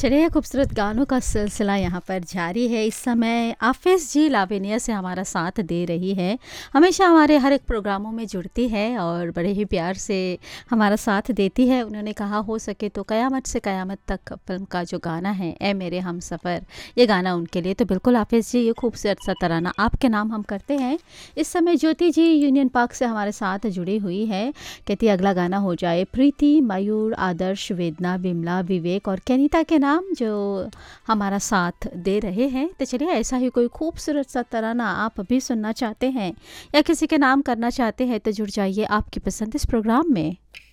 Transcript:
चलिए खूबसूरत गानों का सिलसिला यहाँ पर जारी है। इस समय आफिस जी लावेनिया से हमारा साथ दे रही है। हमेशा हमारे हर एक प्रोग्रामों में जुड़ती है और बड़े ही प्यार से हमारा साथ देती है। उन्होंने कहा हो सके तो कयामत से कयामत तक फिल्म का जो गाना है ए मेरे हम सफ़र, ये गाना उनके लिए। तो बिल्कुल आफिस जी, ये खूबसूरत सा तराना आपके नाम हम करते हैं। इस समय ज्योति जी यूनियन पार्क से हमारे साथ जुड़ी हुई है। कहती है अगला गाना हो जाए प्रीति, मयूर, आदर्श, वेदना, बिमला, विवेक और कैनिता के नाम जो हमारा साथ दे रहे हैं। तो चलिए ऐसा ही कोई खूबसूरत सा तराना आप भी सुनना चाहते हैं या किसी के नाम करना चाहते हैं तो जुड़ जाइए आपकी पसंद इस प्रोग्राम में।